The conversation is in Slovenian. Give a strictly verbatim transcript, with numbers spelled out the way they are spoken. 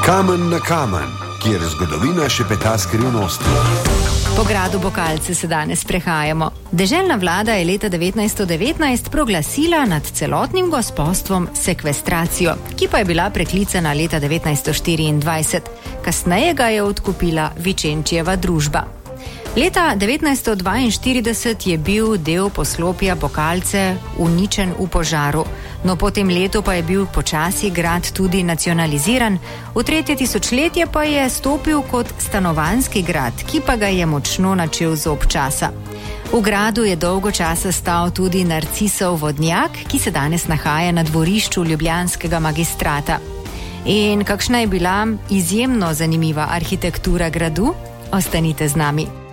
Kamen na kamen, kjer zgodovina šepeta skrivnosti. Po gradu Bokalce se danes prehajamo. Deželna vlada je leta devetnajststo devetnajst proglasila nad celotnim gospostvom sekvestracijo, ki pa je bila preklicana leta devetnajststo štiriindvajset. Kasneje ga je odkupila Vičenčijeva družba. Leta devetnajststo dvainštirideset je bil del poslopja Bokalce uničen v požaru, no po tem letu pa je bil počasi grad tudi nacionaliziran, v tretje tisočletje pa je stopil kot stanovanjski grad, ki pa ga je močno načel zob časa. V gradu je dolgo časa stal tudi Narcisov vodnjak, ki se danes nahaja na dvorišču ljubljanskega magistrata. In kakšna je bila izjemno zanimiva arhitektura gradu? Ostanite z nami.